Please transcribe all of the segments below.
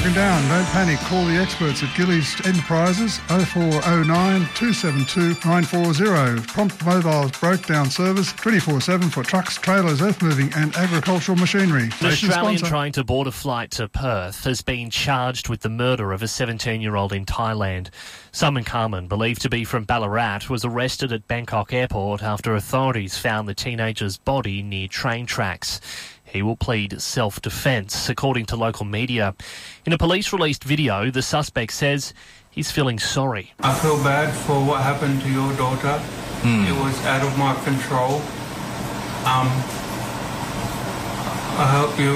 broken down. Don't panic. Call the experts at Gillies Enterprises 0409 272 940. Prompt Mobile's broke down service 24/7 for trucks, trailers, earth moving and agricultural machinery. An Australian trying to board a flight to Perth has been charged with the murder of a 17-year-old in Thailand. Simon Carmen, believed to be from Ballarat, was arrested at Bangkok Airport after authorities found the teenager's body near train tracks. He will plead self-defence, according to local media. In a police-released video, the suspect says he's feeling sorry. I feel bad for what happened to your daughter. It was out of my control. I hope you...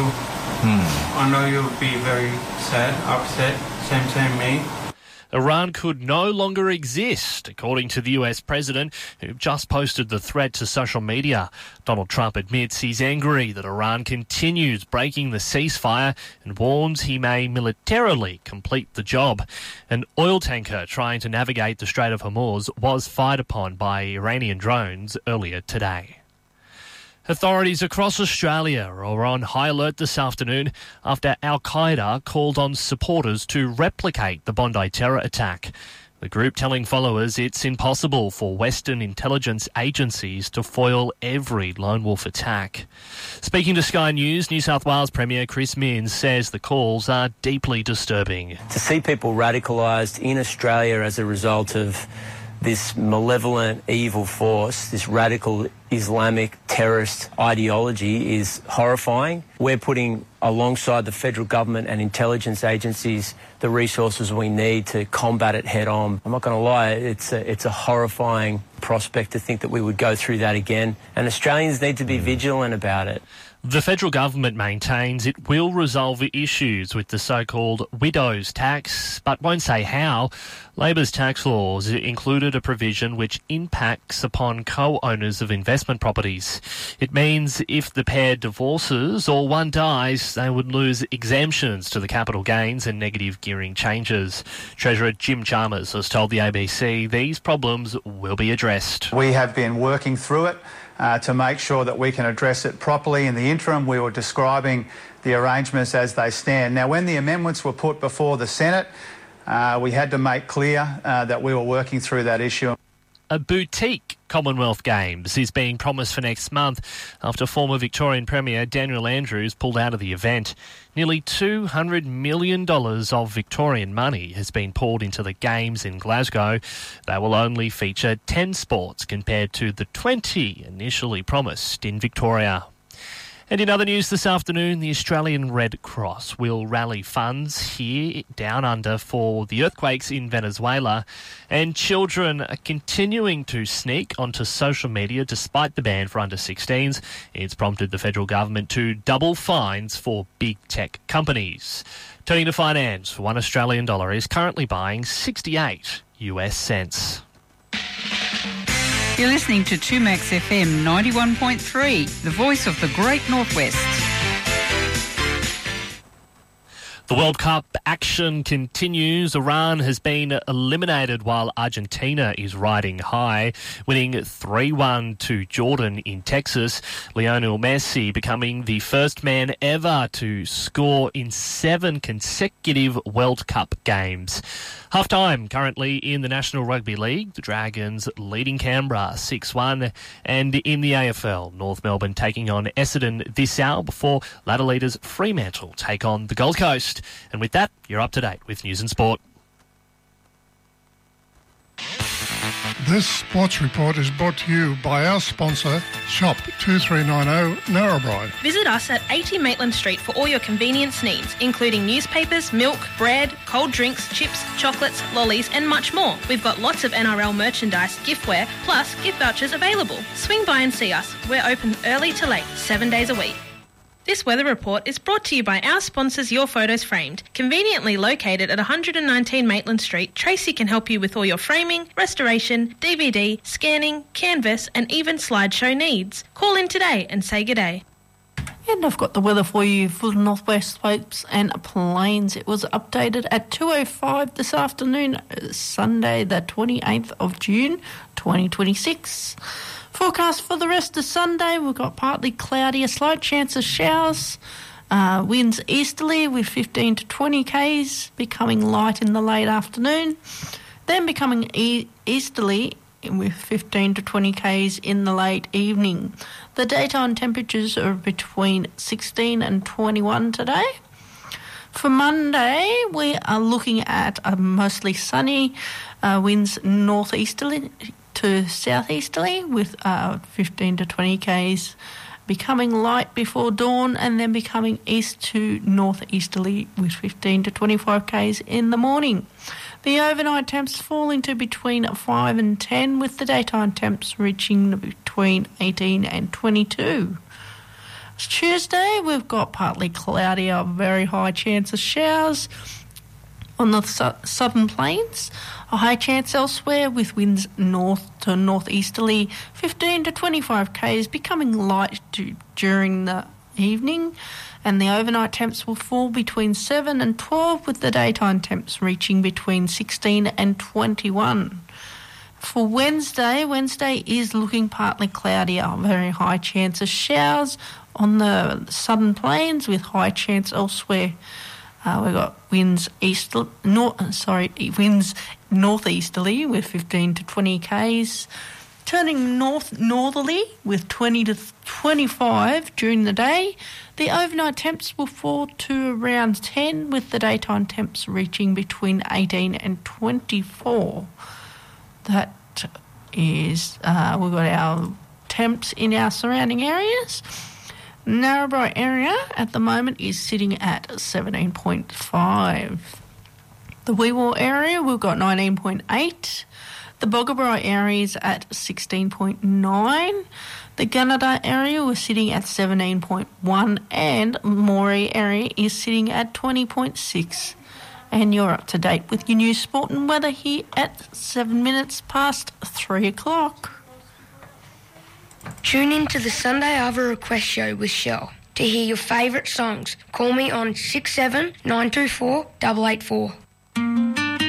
I know you'll be very sad, upset, same me. Iran could no longer exist, according to the US president, who just posted the threat to social media. Donald Trump admits he's angry that Iran continues breaking the ceasefire and warns he may militarily complete the job. An oil tanker trying to navigate the Strait of Hormuz was fired upon by Iranian drones earlier today. Authorities across Australia are on high alert this afternoon after Al-Qaeda called on supporters to replicate the Bondi terror attack. The group telling followers it's impossible for Western intelligence agencies to foil every lone wolf attack. Speaking to Sky News, New South Wales Premier Chris Minns says the calls are deeply disturbing. To see people radicalised in Australia as a result of this malevolent, evil force, this radical Islamic terrorist ideology is horrifying. We're putting alongside the federal government and intelligence agencies the resources we need to combat it head on. I'm not going to lie, it's a horrifying prospect to think that we would go through that again, and Australians need to be vigilant about it. The federal government maintains it will resolve issues with the so-called widow's tax, but won't say how. Labor's tax laws included a provision which impacts upon co-owners of investment properties. It means if the pair divorces or one dies, they would lose exemptions to the capital gains and negative gearing changes. Treasurer Jim Chalmers has told the ABC these problems will be addressed. We have been working through it to make sure that we can address it properly. In the interim, we were describing the arrangements as they stand. Now, when the amendments were put before the Senate, we had to make clear that we were working through that issue. A boutique Commonwealth Games is being promised for next month after former Victorian Premier Daniel Andrews pulled out of the event. Nearly $200 million of Victorian money has been poured into the Games in Glasgow. They will only feature 10 sports compared to the 20 initially promised in Victoria. And in other news this afternoon, the Australian Red Cross will rally funds here down under for the earthquakes in Venezuela, and children are continuing to sneak onto social media despite the ban for under-16s. It's prompted the federal government to double fines for big tech companies. Turning to finance, $1 Australian dollar is currently buying 68 US cents. You're listening to 2Max FM 91.3, the voice of the Great Northwest. The World Cup action continues. Iran has been eliminated while Argentina is riding high, winning 3-1 to Jordan in Texas. Lionel Messi becoming the first man ever to score in 7 consecutive World Cup games. Half-time currently in the National Rugby League, the Dragons leading Canberra 6-1, and in the AFL, North Melbourne taking on Essendon this hour before ladder leaders Fremantle take on the Gold Coast. And with that, you're up to date with News and Sport. This sports report is brought to you by our sponsor, Shop 2390 Narrabri. Visit us at 80 Maitland Street for all your convenience needs, including newspapers, milk, bread, cold drinks, chips, chocolates, lollies and much more. We've got lots of NRL merchandise, giftware, plus gift vouchers available. Swing by and see us. We're open early to late, 7 days a week. This weather report is brought to you by our sponsors Your Photos Framed. Conveniently located at 119 Maitland Street, Tracy can help you with all your framing, restoration, DVD, scanning, canvas and even slideshow needs. Call in today and say good day. And I've got the weather for you for the northwest slopes and plains. It was updated at 2:05 this afternoon, Sunday the 28th of June 2026. Forecast for the rest of Sunday, we've got partly cloudy, a slight chance of showers, Winds easterly with 15 to 20 k's, becoming light in the late afternoon, then becoming easterly with 15 to 20 k's in the late evening. The daytime temperatures are between 16 and 21 today. For Monday, we are looking at a mostly sunny, winds northeasterly to southeasterly with 15 to 20 k's, becoming light before dawn and then becoming east to northeasterly with 15 to 25 k's in the morning. The overnight temps falling to between 5 and 10, with the daytime temps reaching between 18 and 22. Tuesday, we've got partly cloudy, a very high chance of showers on the southern plains. A high chance elsewhere with winds north to northeasterly, 15 to 25 k's, becoming light during the evening. And the overnight temps will fall between 7 and 12, with the daytime temps reaching between 16 and 21. For Wednesday is looking partly cloudy, a very high chance of showers on the southern plains with high chance elsewhere. We've got winds northeasterly with 15 to 20 k's, turning northerly with 20 to 25 during the day. The overnight temps will fall to around 10, with the daytime temps reaching between 18 and 24. That is, we've got our temps in our surrounding areas. Narrabri area at the moment is sitting at 17.5. The Weewar area, we've got 19.8. The Boggabri area is at 16.9. The Gunnedah area was sitting at 17.1, and Moree area is sitting at 20.6. And you're up to date with your news, sport and weather here at 7 minutes past 3 o'clock. Tune in to the Sunday Ava Request Show with Shell to hear your favourite songs. Call me on 67924 884.